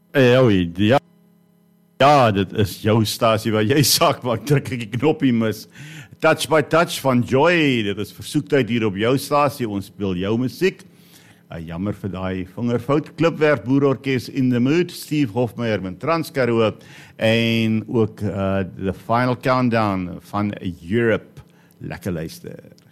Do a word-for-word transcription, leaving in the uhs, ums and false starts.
Eh, oei, ja, ja, dit is jou stasie waar jy sak, maar ek druk ek die knoppie mis. Touch by Touch van Joy, dit is versoektyd hier op jou stasie, ons speel jou musiek. Uh, jammer vir daai vingerfout, Klipwerf Boerorkes in the Mood, Steve Hofmeyer met Transkaroo, en ook uh, The Final Countdown van Europe. Lekker luister.